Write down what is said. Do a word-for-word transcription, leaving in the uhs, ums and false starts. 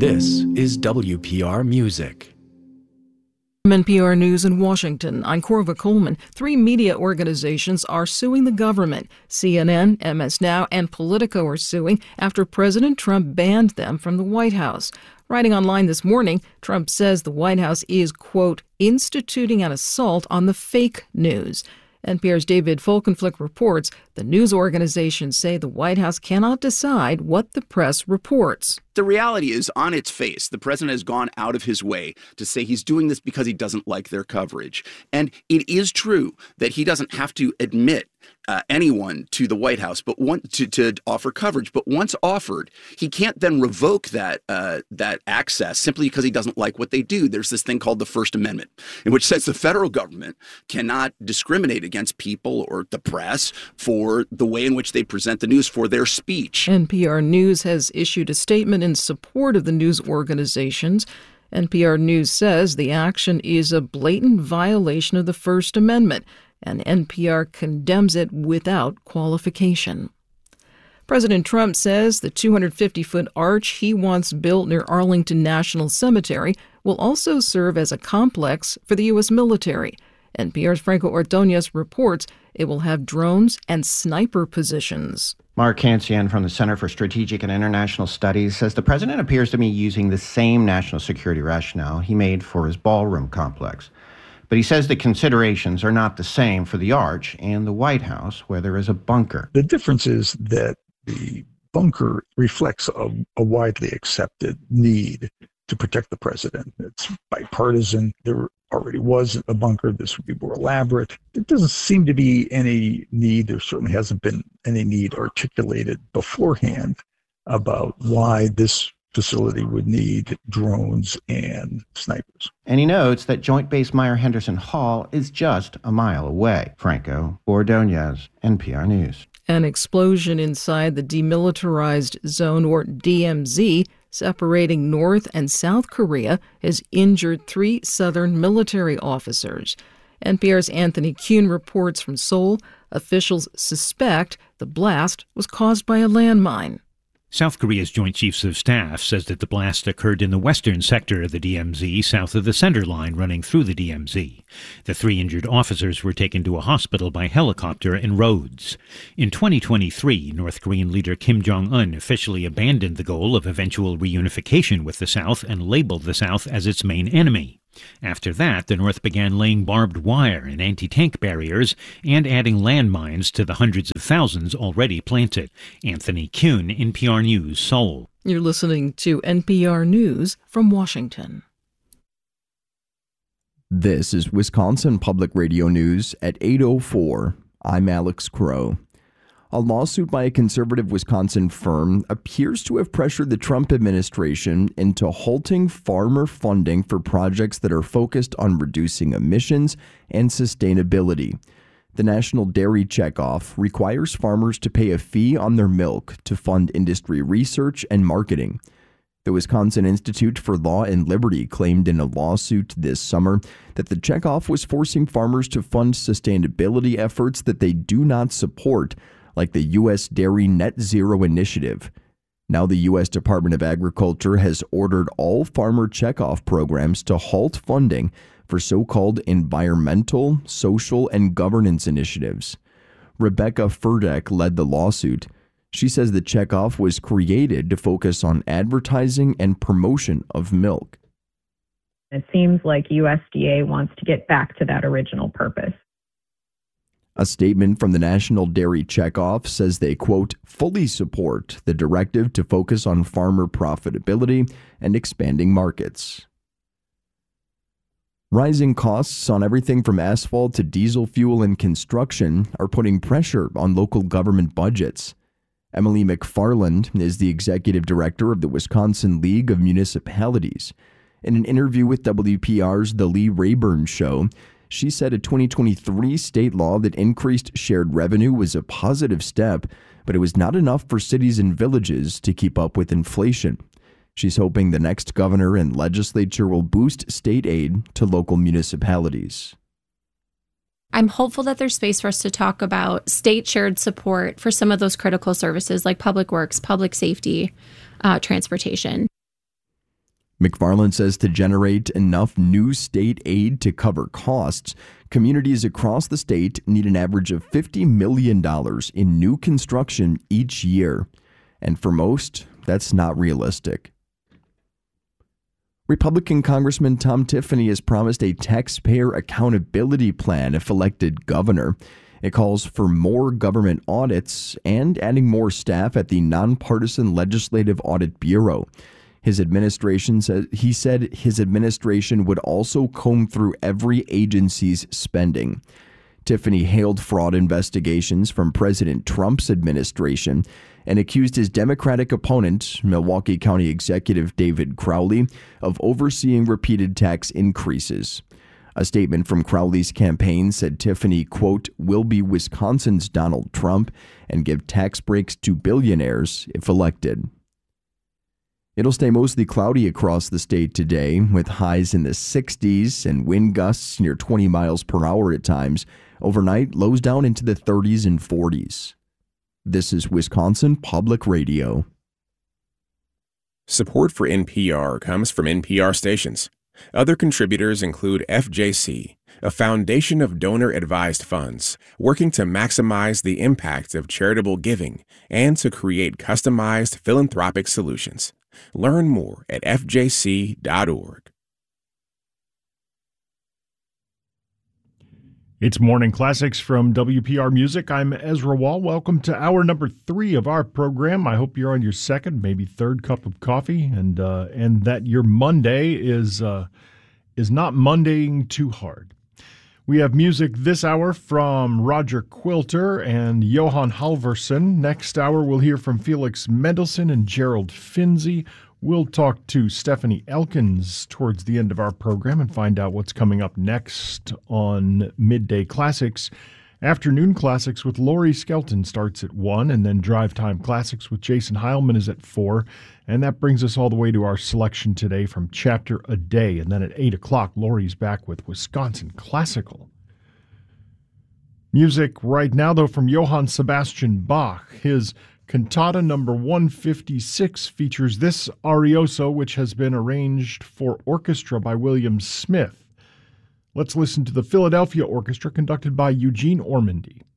This is W P R Music. From N P R News in Washington, I'm Corva Coleman. Three media organizations are suing the government. C N N, M S Now, and Politico are suing after President Trump banned them from the White House. Writing online this morning, Trump says the White House is, quote, instituting an assault on the fake news. N P R's David Folkenflik reports the news organizations say the White House cannot decide what the press reports. The reality is, on its face, the president has gone out of his way to say he's doing this because he doesn't like their coverage. And it is true that he doesn't have to admit uh, anyone to the White House but want to, to offer coverage. But once offered, he can't then revoke that uh, that access simply because he doesn't like what they do. There's this thing called the First Amendment, in which says the federal government cannot discriminate against people or the press for the way in which they present the news, for their speech. N P R News has issued a statement in support of the news organizations. N P R News says the action is a blatant violation of the First Amendment, and N P R condemns it without qualification. President Trump says the two hundred fifty foot arch he wants built near Arlington National Cemetery will also serve as a complex for the U S military. N P R's Franco Ordonez reports it will have drones and sniper positions. Mark Cancian from the Center for Strategic and International Studies says the president appears to be using the same national security rationale he made for his ballroom complex. But he says the considerations are not the same for the Arch and the White House, where there is a bunker. The difference is that the bunker reflects a, a widely accepted need to protect the president. It's bipartisan. There already was a bunker. This would be more elaborate. There doesn't seem to be any need. There certainly hasn't been any need articulated beforehand about why this facility would need drones and snipers. And he notes that Joint Base Meier-Henderson Hall is just a mile away. Franco Ordonez, N P R News. An explosion inside the Demilitarized Zone, or D M Z, separating North and South Korea, has injured three Southern military officers. N P R's Anthony Kuhn reports from Seoul. Officials suspect the blast was caused by a landmine. South Korea's Joint Chiefs of Staff says that the blast occurred in the western sector of the D M Z, south of the center line running through the D M Z. The three injured officers were taken to a hospital by helicopter in Rhodes. In twenty twenty-three, North Korean leader Kim Jong-un officially abandoned the goal of eventual reunification with the South and labeled the South as its main enemy. After that, the North began laying barbed wire and anti-tank barriers and adding landmines to the hundreds of thousands already planted. Anthony Kuhn, N P R News, Seoul. You're listening to N P R News from Washington. This is Wisconsin Public Radio News at eight oh four. I'm Alex Crow. A lawsuit by a conservative Wisconsin firm appears to have pressured the Trump administration into halting farmer funding for projects that are focused on reducing emissions and sustainability. The National Dairy Checkoff requires farmers to pay a fee on their milk to fund industry research and marketing. The Wisconsin Institute for Law and Liberty claimed in a lawsuit this summer that the checkoff was forcing farmers to fund sustainability efforts that they do not support, like the U S Dairy Net Zero Initiative. Now the U S Department of Agriculture has ordered all farmer checkoff programs to halt funding for so-called environmental, social, and governance initiatives. Rebecca Furdeck led the lawsuit. She says the checkoff was created to focus on advertising and promotion of milk. It seems like U S D A wants to get back to that original purpose. A statement from the National Dairy Checkoff says they, quote, fully support the directive to focus on farmer profitability and expanding markets. Rising costs on everything from asphalt to diesel fuel and construction are putting pressure on local government budgets. Emily McFarland is the executive director of the Wisconsin League of Municipalities. In an interview with W P R's The Lee Rayburn Show, she said a twenty twenty-three state law that increased shared revenue was a positive step, but it was not enough for cities and villages to keep up with inflation. She's hoping the next governor and legislature will boost state aid to local municipalities. I'm hopeful that there's space for us to talk about state shared support for some of those critical services like public works, public safety, uh, transportation. McFarland says to generate enough new state aid to cover costs, communities across the state need an average of fifty million dollars in new construction each year. And for most, that's not realistic. Republican Congressman Tom Tiffany has promised a taxpayer accountability plan if elected governor. It calls for more government audits and adding more staff at the Nonpartisan Legislative Audit Bureau. His administration said he said his administration would also comb through every agency's spending. Tiffany hailed fraud investigations from President Trump's administration and accused his Democratic opponent, Milwaukee County Executive David Crowley, of overseeing repeated tax increases. A statement from Crowley's campaign said Tiffany, quote, will be Wisconsin's Donald Trump and give tax breaks to billionaires if elected. It'll stay mostly cloudy across the state today, with highs in the sixties and wind gusts near twenty miles per hour at times. Overnight, lows down into the thirties and forties. This is Wisconsin Public Radio. Support for N P R comes from N P R stations. Other contributors include F J C, a foundation of donor-advised funds working to maximize the impact of charitable giving and to create customized philanthropic solutions. Learn more at f j c dot org. It's Morning Classics from W P R Music. I'm Ezra Wall. Welcome to hour number three of our program. I hope you're on your second, maybe third cup of coffee, and uh, and that your Monday is uh, is not Mondaying too hard. We have music this hour from Roger Quilter and Johan Halvorsen. Next hour, we'll hear from Felix Mendelssohn and Gerald Finzi. We'll talk to Stephanie Elkins towards the end of our program and find out what's coming up next on Midday Classics. Afternoon Classics with Lori Skelton starts at one, and then Drive Time Classics with Jason Heilman is at four. And that brings us all the way to our selection today from Chapter a Day. And then at eight o'clock, Lori's back with Wisconsin Classical. Music right now, though, from Johann Sebastian Bach. His Cantata number one fifty-six features this arioso, which has been arranged for orchestra by William Smith. Let's listen to the Philadelphia Orchestra conducted by Eugene Ormandy.